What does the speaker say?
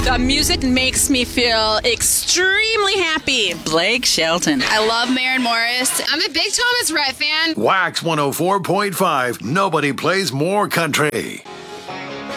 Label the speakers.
Speaker 1: The music makes me feel extremely happy.
Speaker 2: Blake Shelton.
Speaker 3: I love Maren Morris. I'm a big Thomas Rhett fan.
Speaker 4: Wax 104.5. Nobody plays more country.